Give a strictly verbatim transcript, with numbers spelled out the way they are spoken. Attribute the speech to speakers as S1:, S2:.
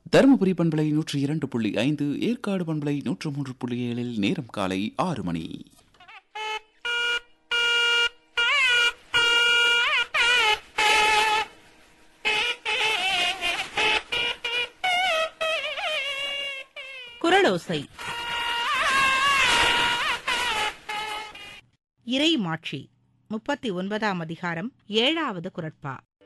S1: தருமபுரி பண்பலை நூற்றி இரண்டு புள்ளி ஐந்து, ஏற்காடு பண்பலை நூற்று மூன்று புள்ளி ஏழில் நேரம் காலை ஆறு மணி.
S2: குறளோசை. இறை மாட்சி முப்பத்தி ஒன்பதாம் அதிகாரம், ஏழாவது குறட்பா.